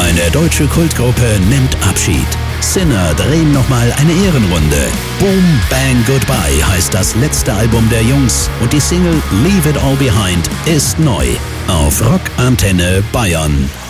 Eine deutsche Kultgruppe nimmt Abschied. Sinner drehen nochmal eine Ehrenrunde. Boom Bang Goodbye heißt das letzte Album der Jungs und die Single Leave It All Behind ist neu auf Rock Antenne Bayern.